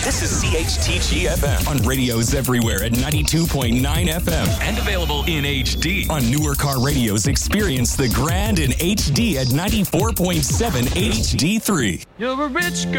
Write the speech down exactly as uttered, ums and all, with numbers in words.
This is C H T G F M on radios everywhere at ninety-two point nine F M and available in H D. On newer car radios, experience the grand in H D at ninety-four point seven H D three. You're a rich girl.